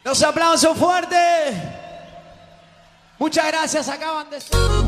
Los aplausos fuertes. Muchas gracias, acaban de ser.